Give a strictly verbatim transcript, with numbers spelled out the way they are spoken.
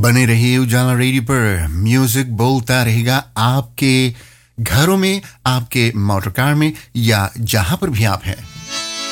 बने रहिए उजाला रेडियो पर। म्यूजिक बोलता रहेगा आपके घरों में, आपके मोटर कार में या जहां पर भी आप हैं।